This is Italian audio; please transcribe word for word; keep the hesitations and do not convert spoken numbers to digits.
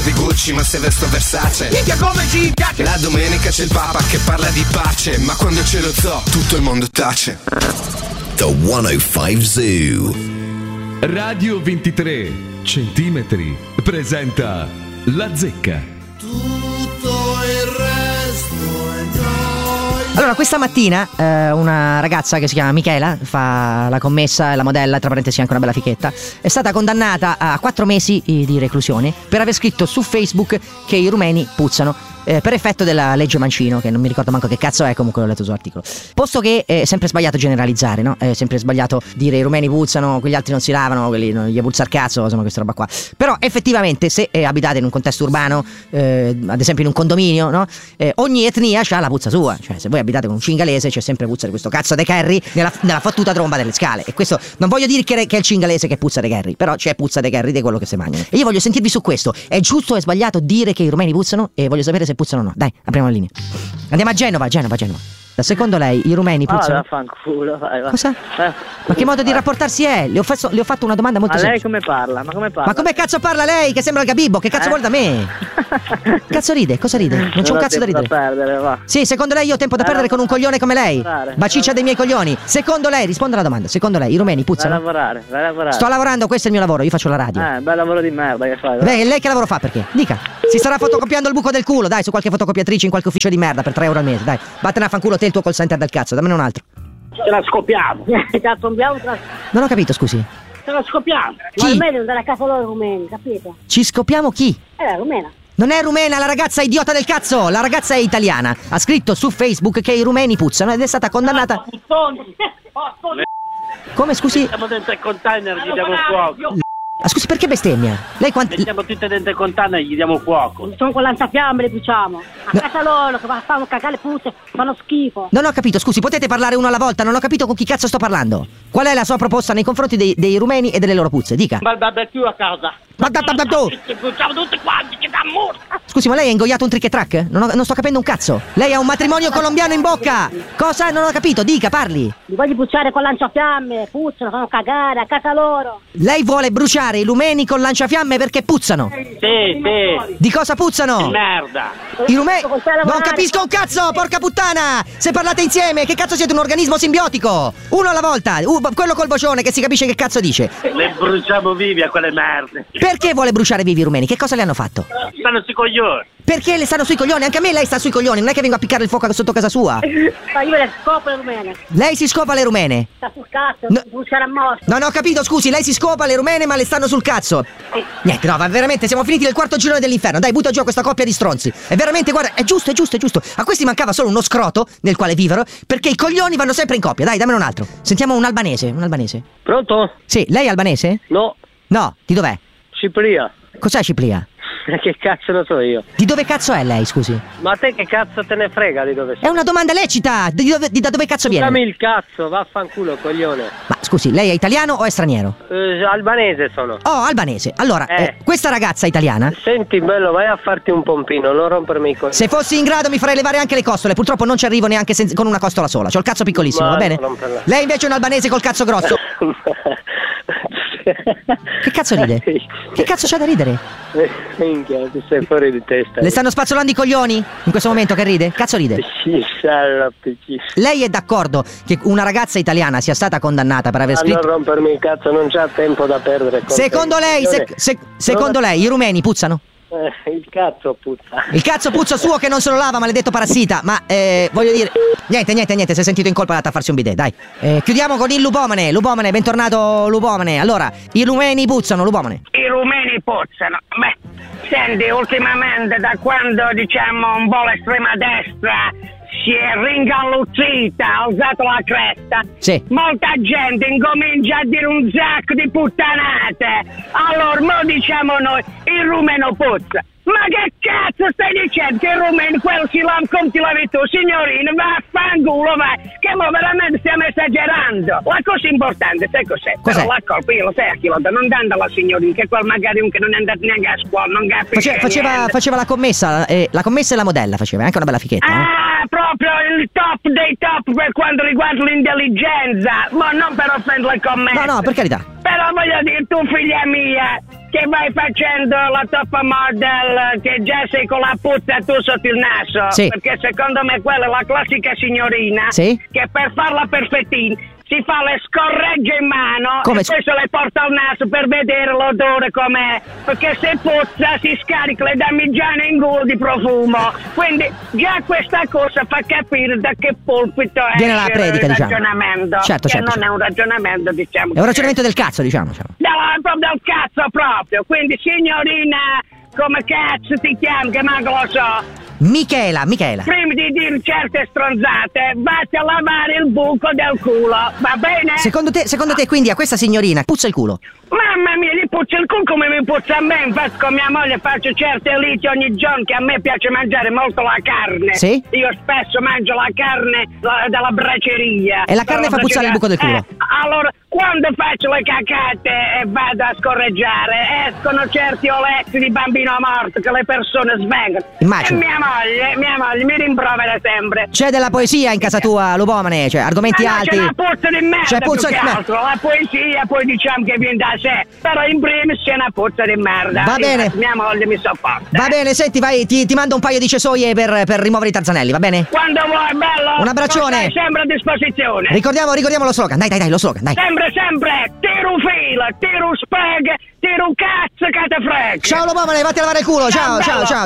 di Gucci ma se vesto Versace. Minchia come ci piace. La domenica c'è il Papa che parla di pace, ma quando c'è lo zoo tutto il mondo tace. The centocinque Zoo. Radio ventitré centimetri presenta La Zecca. Tutto il resto è gioia. Allora, questa mattina eh, una ragazza che si chiama Michela, fa la commessa e la modella, tra parentesi anche una bella fichetta, è stata condannata a quattro mesi di reclusione per aver scritto su Facebook che i rumeni puzzano. Eh, per effetto della legge Mancino, che non mi ricordo manco che cazzo è, comunque ho letto il suo articolo. Posto che è sempre sbagliato generalizzare, no? È sempre sbagliato dire i rumeni puzzano, quegli altri non si lavano, quelli non gli puzza il cazzo, insomma questa roba qua. Però effettivamente se eh, abitate in un contesto urbano, eh, ad esempio in un condominio, no? Eh, ogni etnia ha la puzza sua. Cioè se voi abitate con un cingalese c'è sempre puzza di questo cazzo de curry nella, nella fottuta tromba delle scale. E questo non voglio dire che, che è il cingalese che puzza de curry, però c'è puzza de curry di quello che si mangiano. E io voglio sentirvi su questo. È giusto o è sbagliato dire che i rumeni puzzano? E voglio sapere se puzzano o no. Dai, apriamo la linea. Andiamo a Genova, Genova, Genova. Secondo lei i rumeni puzzano? Ah, fanculo, vai, vai. Cosa? Eh. Ma che modo di rapportarsi è? Le ho, fatto, le ho fatto una domanda molto Ma lei semplice. come parla? Ma come parla? Ma come cazzo parla lei che sembra il Gabibbo? Che cazzo Eh? vuole da me? Cazzo ride? Cosa ride? Non c'è Non un ho cazzo da tempo ridere. da perdere, va. Sì, secondo lei io ho tempo da Vai perdere a con un coglione come lei? lavorare. Baciccia dei miei coglioni. Secondo lei, risponda alla domanda. Secondo lei i rumeni Vai a puzzano? lavorare, vai a lavorare. Sto lavorando, questo è il mio lavoro, io faccio la radio. Eh, bel lavoro di merda che fai. Lei, lei che lavoro fa perché? Dica. Si starà fotocopiando il buco del culo, dai, su qualche fotocopiatrice in qualche ufficio di merda per tre euro al mese, dai. Vattene a fanculo te il tuo call center del cazzo, dammene un altro. Ce la scopiamo. Cazzo, abbiamo tra... Non ho capito, scusi. Ce la scopiamo. Chi? Ma è meglio andare a casa loro rumeni, capito? Ci scopiamo chi? Eh, rumena. Non è rumena la ragazza idiota del cazzo, la ragazza è italiana. Ha scritto su Facebook che i rumeni puzzano ed è stata condannata. Come, scusi? Siamo dentro il container, gli diamo fuoco. Ah, scusi, perché bestemmia? Lei quanti... Mettiamo tutte dentro il container e gli diamo fuoco. Sono con lanciafiamme le bruciamo. A No. casa loro che fanno cagare le puzze, fanno schifo. Non ho capito, scusi, potete parlare uno alla volta? Non ho capito con chi cazzo sto parlando. Qual è la sua proposta nei confronti dei, dei rumeni e delle loro puzze? Dica. Ma il barbecue a casa. Ma da- da- da- da- Ci bruciamo tutti quanti, che da morta. Scusi, ma lei ha ingoiato un trick e track? Non, ho- non sto capendo un cazzo. Lei ha un matrimonio colombiano in bocca. Cosa? Non ho capito, dica, parli. Li voglio bruciare con lanciafiamme, puzzano, fanno cagare a casa loro. Lei vuole bruciare i rumeni con lanciafiamme perché puzzano. Sì, sì. Di cosa puzzano? Merda. I rumeni... Con te a lavorare. Non capisco un cazzo, porca puttana! Se parlate insieme, che cazzo siete, un organismo simbiotico? Uno alla volta, uh, quello col vocione che si capisce che cazzo dice. Le bruciamo vivi a quelle merde. Perché vuole bruciare vivi i rumeni? Che cosa le hanno fatto? Stanno sui coglioni. Perché le stanno sui coglioni? Anche a me lei sta sui coglioni, non è che vengo a piccare il fuoco sotto casa sua. Ma io le scopo le rumene. Lei si scopa le rumene. Sta sul cazzo, No. bruciare a morte. Non ho capito, scusi, lei si scopa le rumene ma le stanno sul cazzo. Niente, no, ma veramente siamo finiti nel quarto girone dell'inferno. Dai, butta giù questa coppia di stronzi. È veramente, guarda, è giusto, è giusto, è giusto. A questi mancava solo uno scroto nel quale vivere, perché i coglioni vanno sempre in coppia. Dai, dammene un altro. Sentiamo un albanese, un albanese. Pronto? Sì, lei è albanese? No, No, di dov'è? Cipria. Cos'è Cipria? Che cazzo lo so io? Di dove cazzo è lei, scusi? Ma te che cazzo te ne frega di dove sei? È una domanda lecita! Di dove, di da dove cazzo Dammi viene? il cazzo, vaffanculo, coglione. Ma scusi, lei è italiano o è straniero? Eh, albanese sono. Oh, albanese. Allora, Eh. eh, questa ragazza italiana, Senti bello, vai a farti un pompino, non rompermi i coglioni. se fossi in grado mi farei levare anche le costole. Purtroppo non ci arrivo neanche senza- con una costola sola. C'ho il cazzo piccolissimo, Ma va bene? non romperla. Lei invece è un albanese col cazzo grosso. Che cazzo ride? Che cazzo c'ha da ridere? Minchia, tu sei fuori di testa. Le stanno spazzolando i coglioni? In questo momento che ride? Cazzo ride? Sì, sarà piccino. Lei è d'accordo che una ragazza italiana sia stata condannata per aver Ma non scritto... rompermi il cazzo, non c'ha tempo da perdere. con Secondo te. lei, se- se- secondo lei, i rumeni puzzano? Eh, il cazzo puzza. Il cazzo puzza suo che non se lo lava, maledetto parassita. Ma eh, voglio dire, niente, niente, niente. Si è sentito in colpa, è andato a farsi un bidet. Dai, eh, chiudiamo con il Lupomane. Lupomane, bentornato Lupomane. Allora, i rumeni puzzano, Lupomane. I rumeni puzzano. Beh, senti, ultimamente da quando diciamo un po' l'estrema destra si è ringalluzzita, ha alzato la cresta, Sì. molta gente incomincia a dire un sacco di puttanate. Allora, mo diciamo noi, il rumeno puzza. Ma che cazzo stai dicendo che il rumeno, quello si lava come ti lavi tu, signorino, vaffanculo, vai, che mo veramente stiamo esagerando. La cosa importante, sai cos'è? Cos'è? Però la colpa io lo sai a chi lo do, non dando alla signorina, che quel magari un che non è andato neanche a scuola, non capisce Face- faceva, niente. faceva la commessa, eh, la commessa e la modella faceva, anche una bella fichetta. eh? Ah, proprio il top dei top per quanto riguarda l'intelligenza, ma non per offendere le commesse. No, no, per carità. Però voglio dire, tu figlia mia, che vai facendo la top model, che già sei con la puzza tu sotto il naso. Sì. Perché secondo me quella è la classica signorina Sì. che per farla perfettina si fa le scorregge in mano Come e si- poi se le porta al naso per vedere l'odore com'è, perché se puzza si scarica le damigiane in gola di profumo, quindi già questa cosa fa capire da che pulpito Viene la esce predica, il diciamo. ragionamento, Certo, che certo, non certo. è un ragionamento, diciamo, È un ragionamento del cazzo, diciamo. diciamo. dalla, proprio del cazzo proprio, quindi signorina, come cazzo ti chiami, che manco lo so. Michela, Michela. Prima di dire certe stronzate, vatti a lavare il buco del culo, va bene? Secondo te, secondo te quindi a questa signorina puzza il culo? Mamma mia, gli puzza il culo come mi puzza a me. Infatti con mia moglie faccio certe liti ogni giorno, che a me piace mangiare molto la carne. Sì? Io spesso mangio la carne la- dalla braceria. E la carne Dalla fa puzzare il buco del culo? Eh, allora, quando faccio le cacate e vado a scorreggiare, escono certi oletti di bambino morto che le persone svengono. Immagino. E mia moglie, mia moglie mi rimprovera sempre. C'è della poesia in casa tua, Lupomane? Cioè, argomenti Ah, no, alti? c'è una puzza di merda, C'è puzza più di che merda. altro. La poesia poi diciamo che viene da sé, però in primis c'è una puzza di merda. Va bene. Infatti mia moglie mi sopporta. Va bene, senti, vai, ti, ti mando un paio di cesoie per, per rimuovere i tarzanelli, va bene? Quando vuoi, bello. Un abbraccione. Stai sempre a disposizione. Ricordiamo, ricordiamo lo slogan, dai, dai, dai, lo slogan, dai. Sempre, sempre, tiro un filo, tiro un speg, tiro un cazzo che te frega. Ciao Lupomane, vatti a lavare il culo, ciao, ciao, bello. ciao.